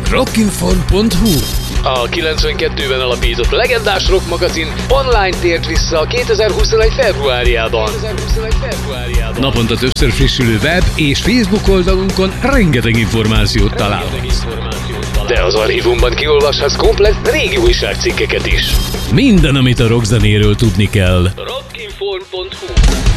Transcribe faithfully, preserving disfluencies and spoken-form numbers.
rockinform pont hu. A kilencvenkettőben alapított legendás rock magazin online tért vissza kétezer-huszonegy februárjában. Naponta többször frissülő web és Facebook oldalunkon rengeteg információt találhatsz. De az archívumban kiolvashatsz komplett régi újságcikkeket is. Minden, amit a rockzenéről tudni kell. rockinform pont hu